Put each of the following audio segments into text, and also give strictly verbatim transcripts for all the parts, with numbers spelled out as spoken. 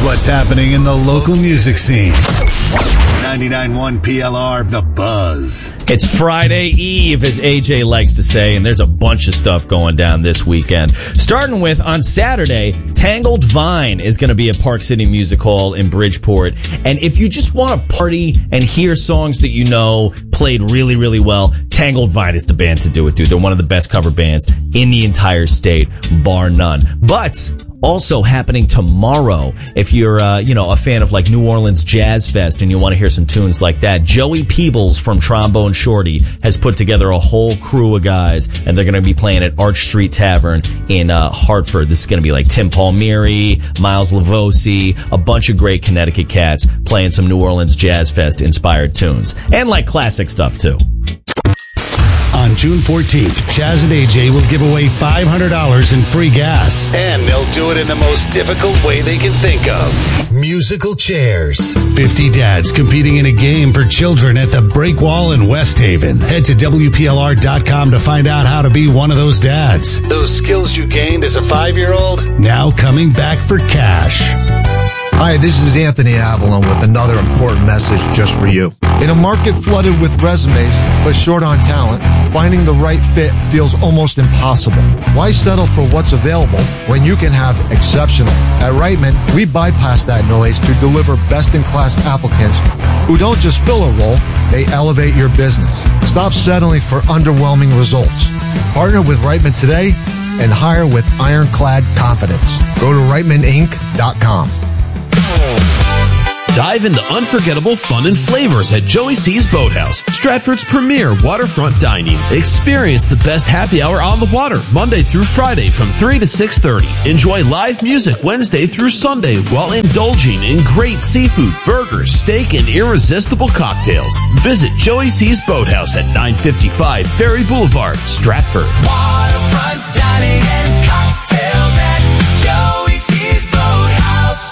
what's happening in the local music scene. ninety-nine point one P L R, The Buzz. It's Friday Eve, as A J likes to say, and there's a bunch of stuff going down this weekend. Starting with, on Saturday, Tangled Vine is going to be at Park City Music Hall in Bridgeport. And if you just want to party and hear songs that you know played really, really well, Tangled Vine is the band to do it, dude. They're one of the best cover bands in the entire state, bar none. But also happening tomorrow, if you're, uh, you know, a fan of like New Orleans Jazz Fest and you want to hear some tunes like that, Joey Peebles from Trombone Shorty has put together a whole crew of guys, and they're going to be playing at Arch Street Tavern in uh, Hartford. This is going to be like Tim Palmieri, Miles Lavosi, a bunch of great Connecticut cats playing some New Orleans Jazz Fest inspired tunes, and like classic stuff too. On June fourteenth, Chaz and A J will give away five hundred dollars in free gas. And they'll do it in the most difficult way they can think of. Musical chairs. fifty dads competing in a game for children at the Break Wall in West Haven. Head to W P L R dot com to find out how to be one of those dads. Those skills you gained as a five-year-old, now coming back for cash. Hi, this is Anthony Avalon with another important message just for you. In a market flooded with resumes, but short on talent, finding the right fit feels almost impossible. Why settle for what's available when you can have exceptional? At Reitman, we bypass that noise to deliver best-in-class applicants who don't just fill a role, they elevate your business. Stop settling for underwhelming results. Partner with Reitman today and hire with ironclad confidence. Go to Reitman Inc dot com. Dive into unforgettable fun and flavors at Joey C's Boathouse, Stratford's premier waterfront dining. Experience the best happy hour on the water, Monday through Friday from three to six thirty. Enjoy live music Wednesday through Sunday while indulging in great seafood, burgers, steak, and irresistible cocktails. Visit Joey C's Boathouse at nine fifty-five Ferry Boulevard, Stratford. Waterfront dining and cocktails at Joey C's Boathouse.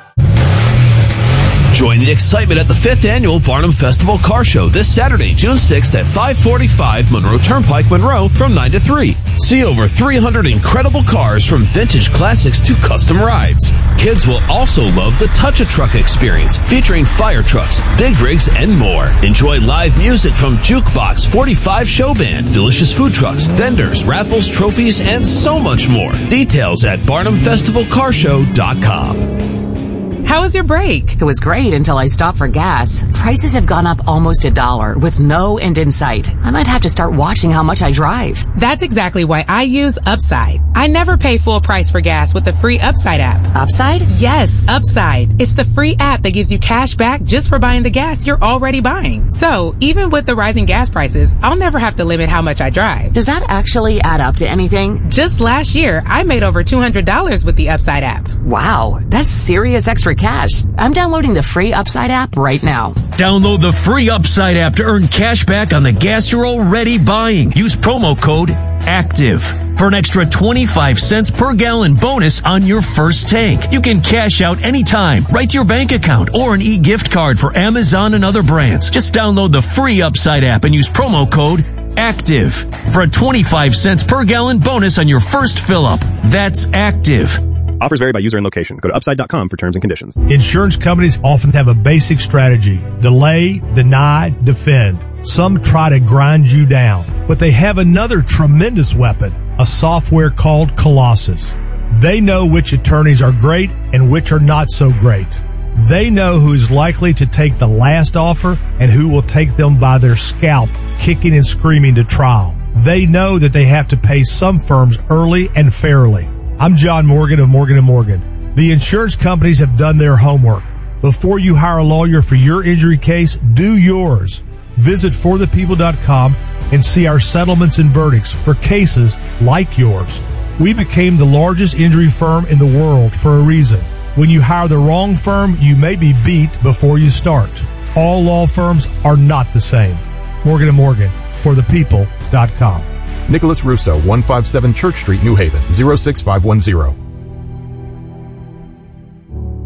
Join the excitement at the fifth Annual Barnum Festival Car Show this Saturday, June sixth at five forty-five Monroe Turnpike, Monroe from nine to three. See over three hundred incredible cars from vintage classics to custom rides. Kids will also love the Touch-A-Truck experience featuring fire trucks, big rigs, and more. Enjoy live music from Jukebox forty-five Show Band, delicious food trucks, vendors, raffles, trophies, and so much more. Details at barnum festival car show dot com. How was your break? It was great until I stopped for gas. Prices have gone up almost a dollar with no end in sight. I might have to start watching how much I drive. That's exactly why I use Upside. I never pay full price for gas with the free Upside app. Upside? Yes, Upside. It's the free app that gives you cash back just for buying the gas you're already buying. So, even with the rising gas prices, I'll never have to limit how much I drive. Does that actually add up to anything? Just last year, I made over two hundred dollars with the Upside app. Wow, that's serious extra cash. I'm downloading the free Upside app right now. Download the free Upside app to earn cash back on the gas you're already buying. Use promo code ACTIVE for an extra twenty-five cents per gallon bonus on your first tank. You can cash out anytime, right to your bank account, or an e-gift card for Amazon and other brands. Just download the free Upside app and use promo code ACTIVE for a twenty-five cents per gallon bonus on your first fill-up. That's ACTIVE. Offers vary by user and location. Go to upside dot com for terms and conditions. Insurance companies often have a basic strategy: delay, deny, defend. Some try to grind you down, but they have another tremendous weapon, a software called Colossus. They know which attorneys are great and which are not so great. They know who is likely to take the last offer and who will take them by their scalp, kicking and screaming to trial. They know that they have to pay some firms early and fairly. I'm John Morgan of Morgan and Morgan. The insurance companies have done their homework. Before you hire a lawyer for your injury case, do yours. Visit for the people dot com and see our settlements and verdicts for cases like yours. We became the largest injury firm in the world for a reason. When you hire the wrong firm, you may be beat before you start. All law firms are not the same. Morgan and Morgan, for the people dot com. Nicholas Russo, one fifty-seven Church Street, New Haven, zero six five one zero.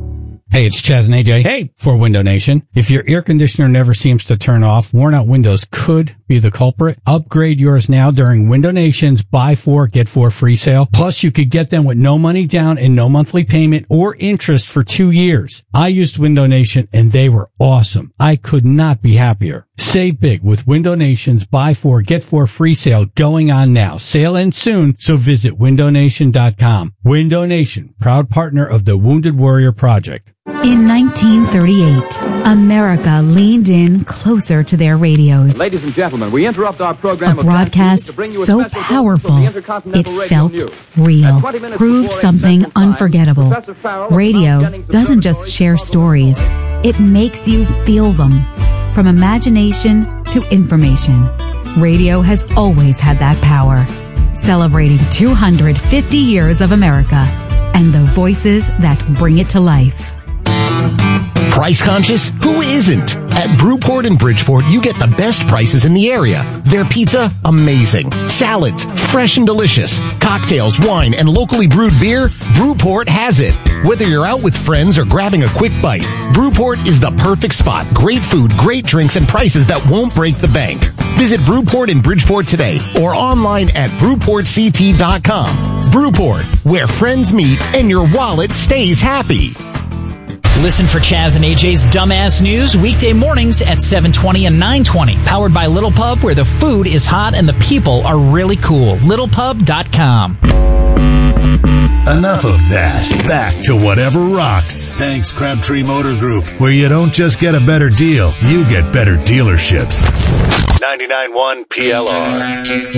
Hey, it's Chaz and A J. Hey, for Window Nation. If your air conditioner never seems to turn off, worn out windows could be the culprit. Upgrade yours now during Window Nation's buy four, get four free sale. Plus, you could get them with no money down and no monthly payment or interest for two years. I used Window Nation and they were awesome. I could not be happier. Save big with Window Nation's buy four, get four free sale going on now. Sale ends soon, so visit window nation dot com. Window Nation, proud partner of the Wounded Warrior Project. In nineteen thirty-eight, America leaned in closer to their radios. Ladies and gentlemen, we interrupt our program. A broadcast so powerful, it felt real, proved something unforgettable. Radio doesn't just share stories, it makes you feel them. From imagination to information, radio has always had that power. Celebrating two hundred fifty years of America and the voices that bring it to life. Price conscious? Who isn't? At Brewport in Bridgeport, you get the best prices in the area. Their pizza, amazing. Salads, fresh and delicious. Cocktails, wine, and locally brewed beer, Brewport has it. Whether you're out with friends or grabbing a quick bite, Brewport is the perfect spot. Great food, great drinks, and prices that won't break the bank. Visit Brewport in Bridgeport today or online at brewport c t dot com. Brewport, where friends meet and your wallet stays happy. Listen for Chaz and A J's Dumbass News weekday mornings at seven twenty and nine twenty. Powered by Little Pub, where the food is hot and the people are really cool. little pub dot com. Enough of that. Back to whatever rocks. Thanks, Crabtree Motor Group, where you don't just get a better deal, you get better dealerships. ninety-nine point one P L R.